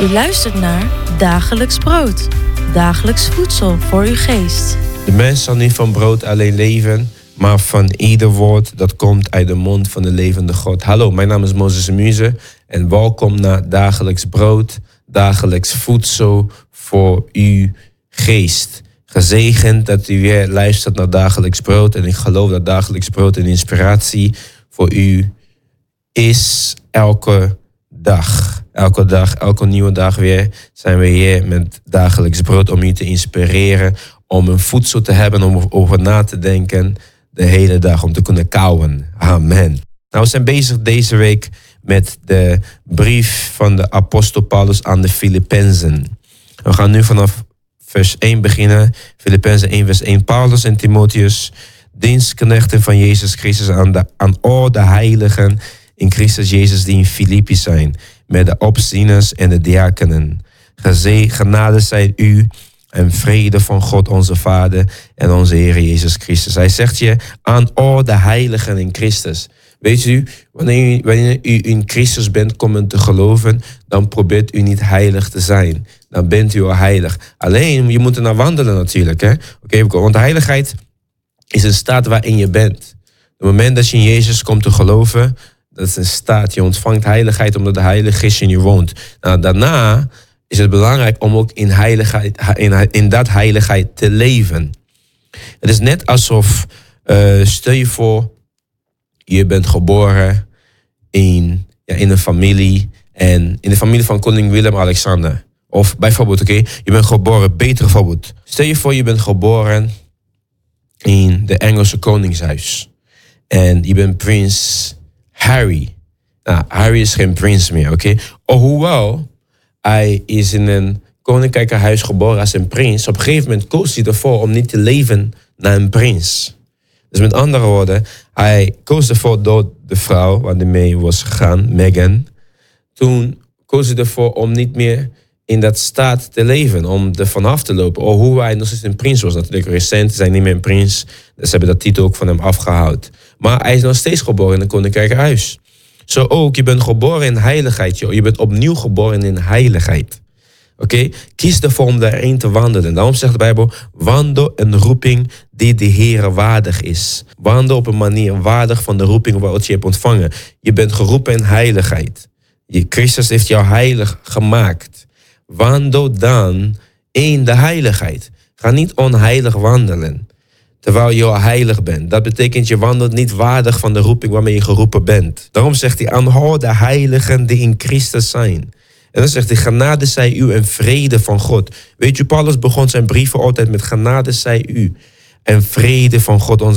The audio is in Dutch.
U luistert naar Dagelijks Brood. Dagelijks voedsel voor uw geest. De mens zal niet van brood alleen leven, maar van ieder woord dat komt uit de mond van de levende God. Hallo, mijn naam is Moses Muze en welkom naar Dagelijks Brood, dagelijks voedsel voor uw geest. Gezegend dat u weer luistert naar Dagelijks Brood en ik geloof dat Dagelijks Brood een inspiratie voor u is elke dag. Elke dag, elke nieuwe dag weer zijn we hier met Dagelijks Brood om u te inspireren, om een voedsel te hebben, om over na te denken de hele dag, om te kunnen kauwen. Amen. Nou, we zijn bezig deze week met de brief van de apostel Paulus aan de Filippenzen. We gaan nu vanaf vers 1 beginnen. Filippenzen 1 vers 1. Paulus en Timotheus, dienstknechten van Jezus Christus aan al de heiligen in Christus Jezus die in Filippi zijn, met de opzieners en de diakenen. Genade zij u en vrede van God onze Vader en onze Heer Jezus Christus. Hij zegt je aan al de heiligen in Christus. Weet u, wanneer u in Christus bent komen te geloven, dan probeert u niet heilig te zijn. Dan bent u al heilig. Alleen, je moet er naar wandelen natuurlijk. Oké, want heiligheid is een staat waarin je bent. Op het moment dat je in Jezus komt te geloven, dat is een staat. Je ontvangt heiligheid omdat de Heilige Geest in je woont. Nou, daarna is het belangrijk om ook in dat heiligheid te leven. Het is net alsof, stel je voor, je bent geboren in een familie. En in de familie van koning Willem-Alexander. Of bijvoorbeeld, je bent geboren, beter voorbeeld. Stel je voor, je bent geboren in de Engelse koningshuis. En je bent prins Harry. Nou, Harry is geen prins meer, oké? Hoewel hij is in een koninklijke geboren als een prins, op een gegeven moment koos hij ervoor om niet te leven naar een prins. Dus met andere woorden, hij koos ervoor door de vrouw waar hij mee was gegaan, Meghan. Toen koos hij ervoor om niet meer in dat staat te leven, om er vanaf te lopen. Hoe hij nog steeds een prins was. Natuurlijk recent zijn niet meer een prins, dus ze hebben dat titel ook van hem afgehaald. Maar hij is nog steeds geboren in een koninklijke huis. Zo ook, je bent geboren in heiligheid. Je bent opnieuw geboren in heiligheid. Oké? Kies ervoor om daarin te wandelen. Daarom zegt de Bijbel, wandel een roeping die de Heere waardig is. Wandel op een manier waardig van de roeping wat je hebt ontvangen. Je bent geroepen in heiligheid. Christus heeft jou heilig gemaakt. Wandel dan in de heiligheid. Ga niet onheilig wandelen, terwijl je al heilig bent. Dat betekent je wandelt niet waardig van de roeping waarmee je geroepen bent. Daarom zegt hij, aan al de heiligen die in Christus zijn. En dan zegt hij, genade zij u en vrede van God. Weet je, Paulus begon zijn brieven altijd met genade zij u en vrede van God onze